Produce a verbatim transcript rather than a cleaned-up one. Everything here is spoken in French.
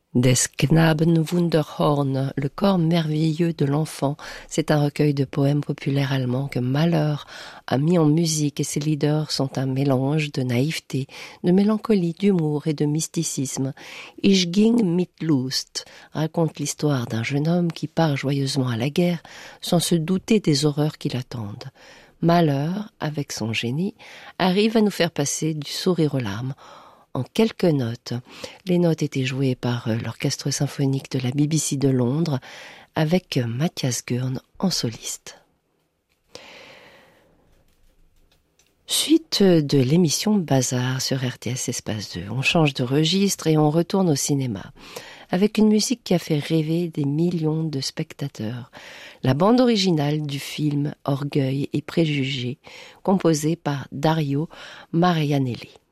Des Knaben Wunderhorn, le corps merveilleux de l'enfant, c'est un recueil de poèmes populaires allemands que Mahler a mis en musique et ses leaders sont un mélange de naïveté, de mélancolie, d'humour et de mysticisme. Ich ging mit Lust raconte l'histoire d'un jeune homme qui part joyeusement à la guerre sans se douter des horreurs qui l'attendent. Mahler, avec son génie, arrive à nous faire passer du sourire aux larmes, en quelques notes. Les notes étaient jouées par l'orchestre symphonique de la B B C de Londres avec Matthias Gurn en soliste. Suite de l'émission Bazar sur R T S Espace deux. On change de registre et on retourne au cinéma avec une musique qui a fait rêver des millions de spectateurs. La bande originale du film Orgueil et préjugés, composée par Dario Marianelli.